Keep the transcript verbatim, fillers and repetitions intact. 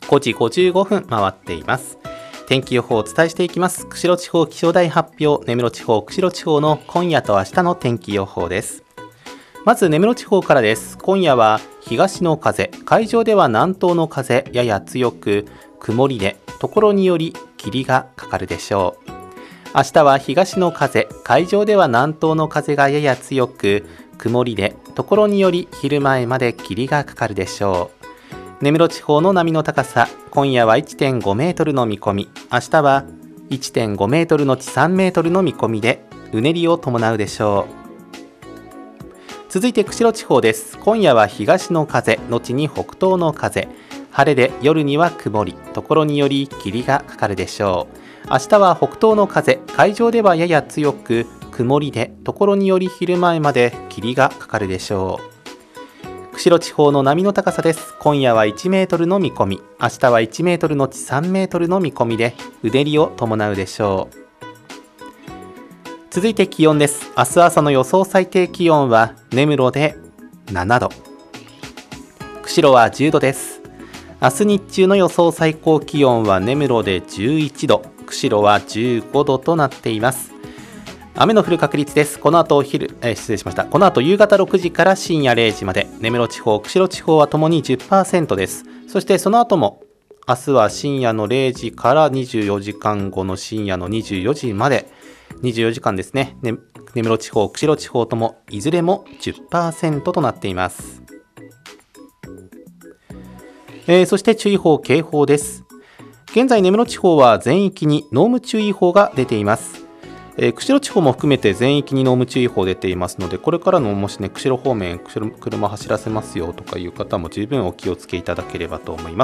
ごじごじゅうごふん回っています。天気予報をお伝えしていきます。釧路地方気象台発表、根室地方、釧路地方の今夜と明日の天気予報です。まず根室地方からです。今夜は東の風、海上では南東の風やや強く、曇りでところにより霧がかかるでしょう。明日は東の風、海上では南東の風がやや強く、曇りでところにより昼前まで霧がかかるでしょう。根室地方の波の高さ、今夜は いってんごメートルの見込み、明日は いってんごメートルのちさんメートルの見込みで、うねりを伴うでしょう。続いて釧路地方です。今夜は東の風、後に北東の風、晴れで夜には曇り、ところにより霧がかかるでしょう。明日は北東の風、海上ではやや強く、曇りでところにより昼前まで霧がかかるでしょう。釧路地方の波の高さです。今夜はいちメートルの見込み、明日はいちメートルのちさんメートルの見込みで、うねりを伴うでしょう。続いて気温です。明日朝の予想最低気温は根室でななど、釧路はじゅうどです。明日日中の予想最高気温は根室でじゅういちど、釧路はじゅうごどとなっています。雨の降る確率です。この後お昼、えー、失礼しました。この後夕方ろくじから深夜れいじまで、根室地方、釧路地方はともに じゅっパーセント です。そしてその後も明日は深夜のれいじからにじゅうよじかんごの深夜のにじゅうよじまで、にじゅうよじかんですね。ね、根室地方、釧路地方ともいずれも じゅっパーセント となっています。えー、そして注意報、警報です。現在根室地方は全域に濃霧注意報が出ています。えー、釧路地方も含めて全域に濃霧注意報出ていますので、これからのもしね、釧路方面、釧路車走らせますよとかいう方も十分お気をつけいただければと思います。